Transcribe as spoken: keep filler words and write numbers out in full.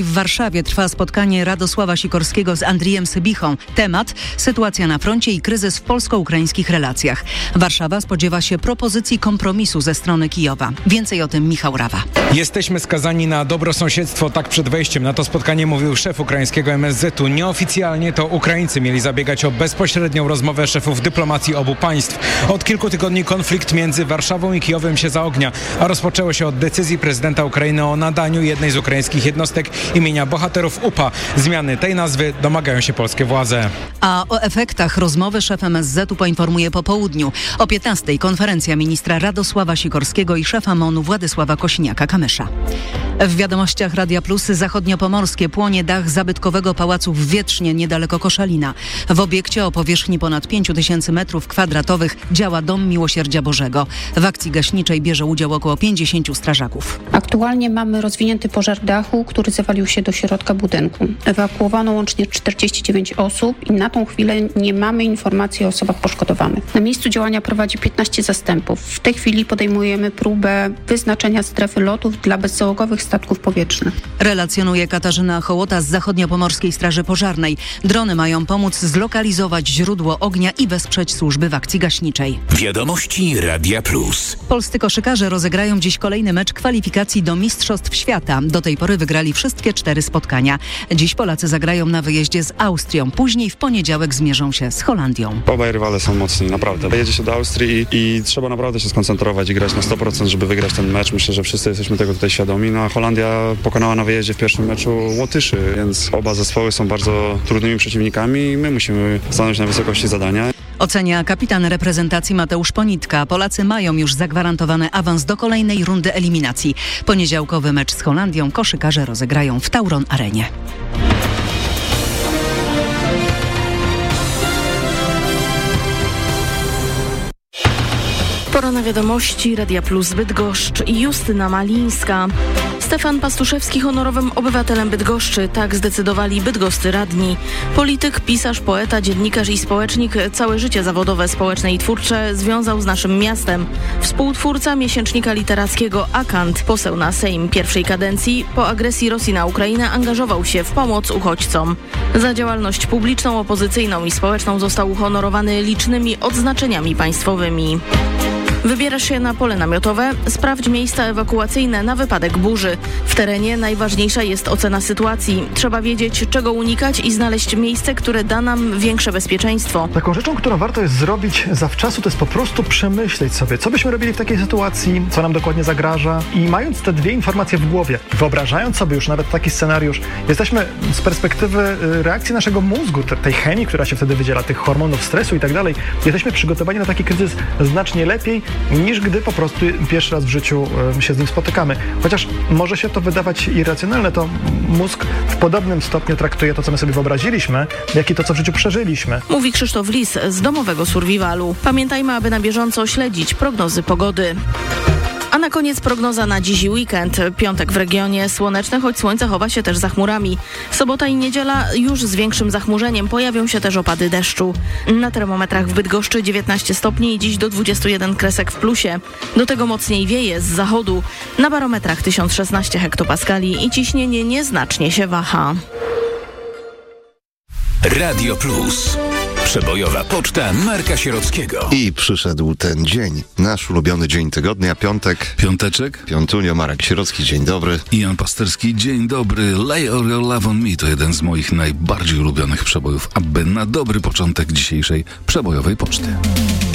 W Warszawie trwa spotkanie Radosława Sikorskiego z Andrijem Sybichą. Temat: sytuacja na froncie i kryzys w polsko-ukraińskich relacjach. Warszawa spodziewa się propozycji kompromisu ze strony Kijowa. Więcej o tym Michał Rawa. Jesteśmy skazani na dobrosąsiedztwo. Tak przed wejściem na to spotkanie mówił szef ukraińskiego M S Z u. Nieoficjalnie to Ukraińcy mieli zabiegać o bezpośrednią rozmowę szefów dyplomacji obu państw. Od kilku tygodni konflikt między Warszawą i Kijowem się zaognia, a rozpoczęło się od decyzji prezydenta Ukrainy o nadaniu jednej z ukraińskich jednostek imienia bohaterów U P A. Zmiany tej nazwy domagają się polskie władze. A o efektach rozmowy szef M S Z u poinformuje po południu. O piętnastej konferencja ministra Radosława Sikorskiego i szefa M O N-u Władysława Kosiniaka-Kamysza. W wiadomościach Radia Plus zachodniopomorskie płonie dach zabytkowego pałacu w Wietrznie niedaleko Koszalina. W obiekcie o powierzchni ponad pięć tysięcy metrów kwadratowych działa Dom Miłosierdzia Bożego. W akcji gaśniczej bierze udział około pięćdziesięciu strażaków. Aktualnie mamy rozwinięty pożar dachu, który zawalił się do środka budynku. Ewakuowano łącznie czterdzieści dziewięć osób i na tą chwilę nie mamy informacji o osobach poszkodowanych. Na miejscu działania prowadzi piętnaście zastępów. W tej chwili podejmujemy próbę wyznaczenia strefy lotów dla bezzałogowych statków powietrznych. Relacjonuje Katarzyna Hołota z Zachodniopomorskiej Straży Pożarnej. Drony mają pomóc zlokalizować źródło ognia i wesprzeć służby w akcji gaśniczej. Wiadomości Radia Plus. Polscy koszykarze rozegrają dziś kolejny mecz kwalifikacji do Mistrzostw Świata. Do tej pory wygrali wszystkie cztery spotkania. Dziś Polacy zagrają na wyjeździe z Austrią. Później w poniedziałek zmierzą się z Holandią. Obaj rywale są mocni, naprawdę. Jedzie się do Austrii i, i trzeba naprawdę się skoncentrować i grać na sto procent, żeby wygrać ten mecz. Myślę, że wszyscy jesteśmy tego tutaj świadomi. No a Holandia pokonała na wyjeździe w pierwszym meczu Łotyszy, więc oba zespoły są bardzo trudnymi przeciwnikami i my musimy stanąć na wysokości zadania. Ocenia kapitan reprezentacji Mateusz Ponitka. Polacy mają już zagwarantowany awans do kolejnej rundy eliminacji. Poniedziałkowy mecz z Holandią koszykarze rozegrają w Tauron Arenie. Pora na wiadomości Radia Plus Bydgoszcz i Justyna Malińska. Stefan Pastuszewski honorowym obywatelem Bydgoszczy. Tak zdecydowali bydgoscy radni. Polityk, pisarz, poeta, dziennikarz i społecznik całe życie zawodowe, społeczne i twórcze związał z naszym miastem. Współtwórca miesięcznika literackiego Akant, poseł na Sejm pierwszej kadencji, po agresji Rosji na Ukrainę angażował się w pomoc uchodźcom. Za działalność publiczną, opozycyjną i społeczną został uhonorowany licznymi odznaczeniami państwowymi. Wybierasz się na pole namiotowe? Sprawdź miejsca ewakuacyjne na wypadek burzy. W terenie najważniejsza jest ocena sytuacji. Trzeba wiedzieć, czego unikać i znaleźć miejsce, które da nam większe bezpieczeństwo. Taką rzeczą, którą warto jest zrobić zawczasu, to jest po prostu przemyśleć sobie, co byśmy robili w takiej sytuacji, co nam dokładnie zagraża i mając te dwie informacje w głowie, wyobrażając sobie już nawet taki scenariusz, jesteśmy z perspektywy reakcji naszego mózgu, tej chemii, która się wtedy wydziela, tych hormonów stresu i tak dalej, jesteśmy przygotowani na taki kryzys znacznie lepiej, niż gdy po prostu pierwszy raz w życiu się z nim spotykamy. Chociaż może się to wydawać irracjonalne, to mózg w podobnym stopniu traktuje to, co my sobie wyobraziliśmy, jak i to, co w życiu przeżyliśmy. Mówi Krzysztof Lis z domowego survivalu. Pamiętajmy, aby na bieżąco śledzić prognozy pogody. A na koniec prognoza na dziś weekend. Piątek w regionie słoneczny, choć słońce chowa się też za chmurami. Sobota i niedziela już z większym zachmurzeniem. Pojawią się też opady deszczu. Na termometrach w Bydgoszczy dziewiętnaście stopni i dziś do dwudziestu jeden kresek w plusie. Do tego mocniej wieje z zachodu. Na barometrach tysiąc szesnaście hektopaskali i ciśnienie nieznacznie się waha. Radio Plus. Przebojowa poczta Marka Sierockiego. I przyszedł ten dzień, nasz ulubiony dzień tygodnia, piątek. Piąteczek. Piątunio, Marek Sierocki, dzień dobry. I Jan Pasterski, dzień dobry. Lay All Your Love on Me to jeden z moich najbardziej ulubionych przebojów, aby na dobry początek dzisiejszej przebojowej poczty.